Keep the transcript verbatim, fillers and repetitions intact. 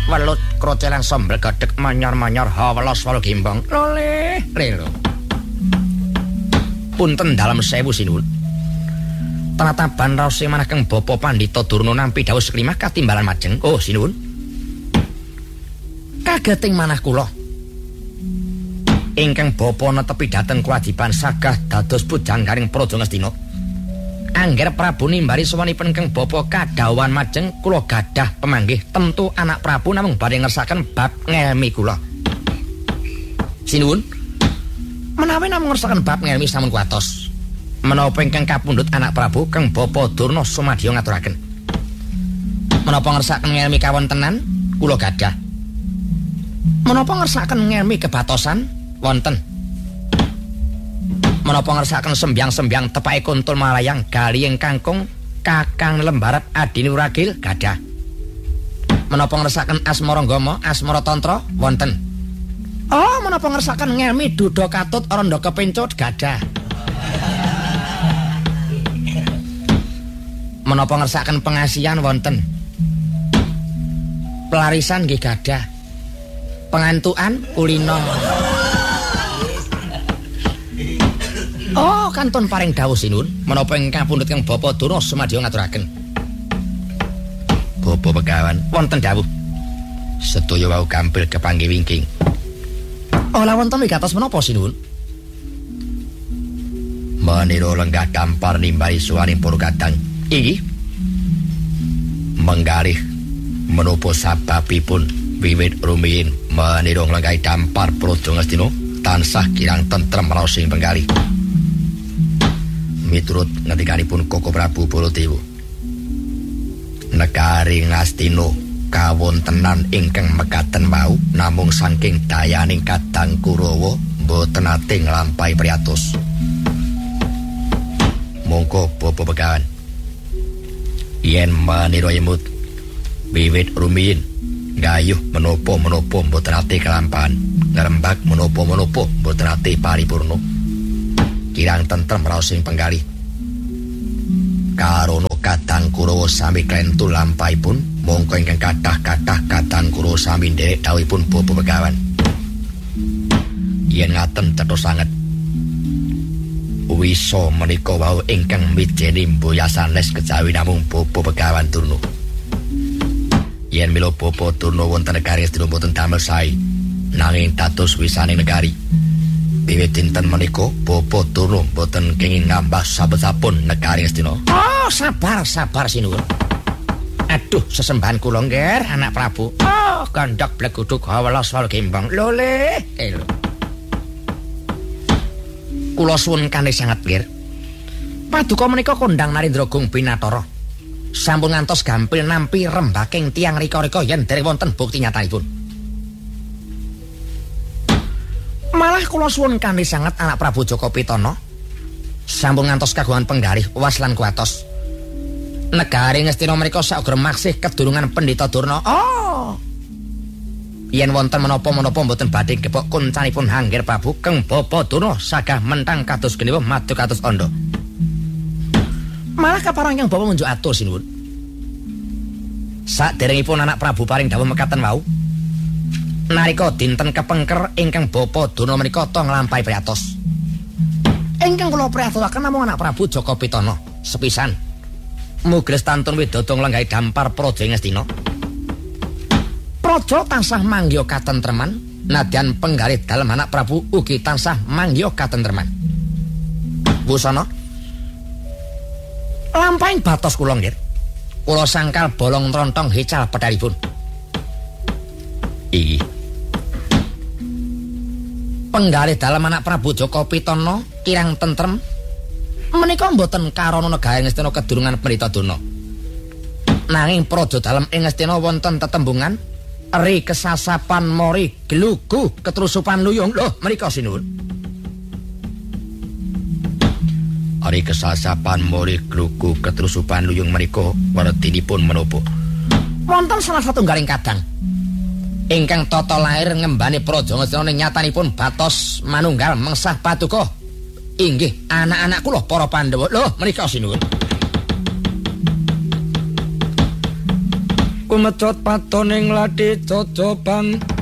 welut krocelan sombel gedhek manyor-manyor hawelas wal gimbang lole lelo punten dalem sewu sinuwun tanataban raos sing manah kang Bapa Pandhita Durna nampi dawuh seklimah katimbalan majeng oh sinuwun kageting manah kula ingkang Bapa netepi dhateng kewajiban sagah dados pujanggaring Praja Ngastina angger Prabu nimbali sawanipun kang Bapa kadhawuhan majeng kula gadah pemanggih tentu anak Prabu namung badhe ngersaken bab ngelmi kula sinuwun menawi namung ngersaken bab ngelmi sampun kuatos menapa ingkang kapundhut anak Prabu kang Bapa Durna sumadya ngaturaken menapa ngersaken ngelmi kawontenan kula gadah menapa ngersaken ngelmi kebatosan wonten menapa ngersaken sembyang-sembyang tepake kuntul malayang galiyeng kangkung kakang lembarat adini uragil gadah menapa ngersaken asmara gama asmara tantra wonten oh menapa ngersaken ngelmi duda katut randa kepencut gadah menapa ngersaken pengasihan wonten pelarisan nggih gadah pengantukan kulino oh kantun paring dawuh sinuwun menapa ingkang pundhut kang Bapa Durna sumadya ngaturaken Bapa Begawan wonten dawuh sedaya wau gampil kepanggih wingking oh la wonten wigatos menapa sinuwun manira lenggah dampar nimbali suwaning para kadang iki menggalih menapa sababipun wiwit rumiyin manira lenggah dampar Praja Ngastina tansah kirang tentrem raos sing penggalih miturut ngendikanipun Koko Prabu Baladewa negari Ngastina kawontenan ingkang mekaten wau namung saking dayaning Kadang Kurawa boten nate nglampahi priatos mongko Bapa Begawan yen manira yemut wiwit rumiyin gayuh menapa-menapa boten nate kelampahan ngrembak menapa-menapa boten nate paripurna kirang tentrem raos sing penggalih karono Kadang Kurawa sami klentu lampahipun mongko ingkang kathah-kathah Kadang Kurawa sami nderek dawuhipun Bapa Begawan yen ngaten cetha sanget wisa menika wau ingkang mijeni mboya sanes kejawi namung Bapa Begawan Durna yen mila Bapa Durna wonten negari Astina boten damel sae nanging dados wisaning negari wiwit dinten menika Bapa Durna boten kenging ngambah sabet-sapun negari Astina oh sabar sabar sinuwun aduh sesembahan kula ngger anak Prabu oh gandhak bleguduk hawelas wal gimbang lole elo kula suwun kanthi sanget nggih paduka menika kondang Narendragung Binathara sampun ngantos gampil nampi rembaking tiang rika-rika yen dereng wonten bukti nyatanipun malah kula suwun kanthi sanget anak Prabu Jaka Pitana sampun ngantos kagungan penggalih was lan kuatos negari Ngastina menika sauger maksih kedurungan Pandhita Durna oh yen wonten menapa-menapa mboten badhe kepok kuncanipun Hangger Prabu kang Bapa Durna sagah mentang kados geniwa madu kados anda malah kaparang yang Bapa munjuk atur sinuwun saderengipun anak Prabu paring dawuh mekaten wau nalika dinten kepengker ingkang Bapa Durna menika ta nglampahi priatos ingkang kula priatosaken namung anak Prabu Jaka Pitana sepisan mugres tantun widodong lenggahi dampar Praja Ngastina Praja tansah manggya katentreman nadyan penggalih dalem anak Prabu ugi tansah manggya katentreman wusana lampahing batos kula nggih kula sangkal bolong trontong hical pedalipun iki penggalih dalem anak Prabu Jaka Pitana kirang tentrem menika mboten karana negari Ngastina kedurungan Pandhita Durna nanging praja dalem ing Ngastina wonten tetembungan ri kesasapan mori glugu ketrusupan luyung lho menika sinuwun ari kesasapan mori glugu ketrusupan luyung menika wertinipun menapa wonten salah satunggaling kadang ingkang tata lair ngembani praja Ngastina ning nyatanipun batos manunggal mengsah paduka inggih anak-anak kula para Pandhawa lho menika sinuwun kumecut patoning ladi cocoban